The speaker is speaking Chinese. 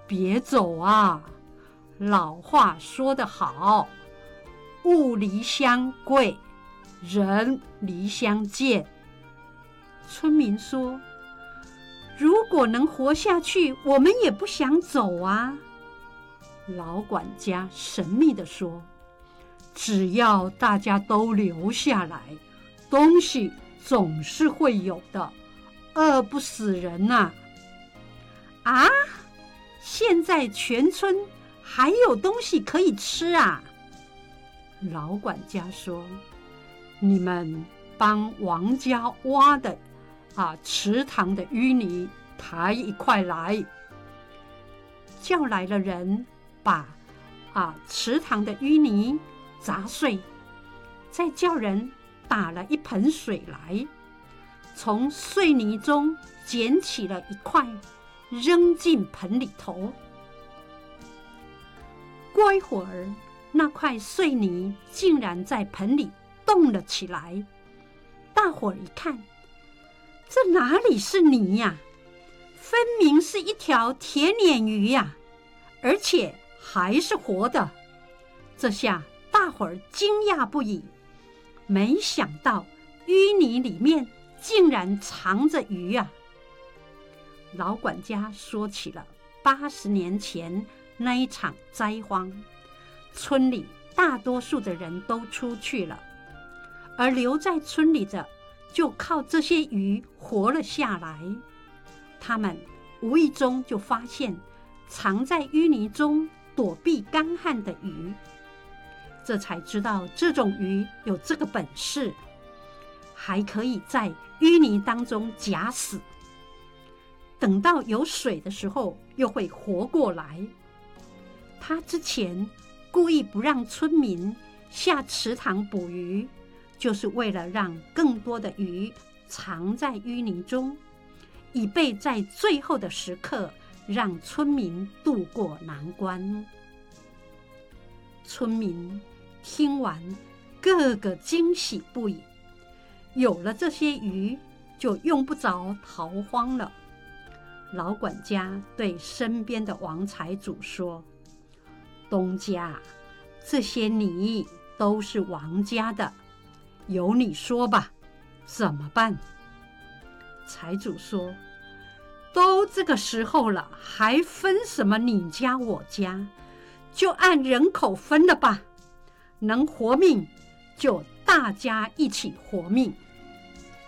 别走啊！老话说得好，物离乡贵，人离乡贱。村民说，如果能活下去，我们也不想走啊。老管家神秘地说，只要大家都留下来，东西总是会有的，饿不死人呐。啊，现在全村还有东西可以吃啊！老管家说，你们帮王家挖的池塘的淤泥抬一块来。叫来了人，把池塘的淤泥砸碎，再叫人打了一盆水来，从碎泥中捡起了一块，扔进盆里头。过一会儿，那块碎泥竟然在盆里动了起来。大伙儿一看，这哪里是泥呀？分明是一条铁鲶鱼呀，而且还是活的。这下大伙儿惊讶不已，没想到淤泥里面竟然藏着鱼啊！老管家说起了80年前那一场灾荒，村里大多数的人都出去了，而留在村里的就靠这些鱼活了下来。他们无意中就发现藏在淤泥中躲避干旱的鱼，这才知道这种鱼有这个本事，还可以在淤泥当中假死，等到有水的时候又会活过来。他之前故意不让村民下池塘捕鱼，就是为了让更多的鱼藏在淤泥中，以备在最后的时刻让村民渡过难关。村民听完，个个惊喜不已，有了这些鱼，就用不着逃荒了。老管家对身边的王财主说，东家，这些泥都是王家的，由你说吧，怎么办？财主说，都这个时候了，还分什么你家我家，就按人口分了吧，能活命就大家一起活命。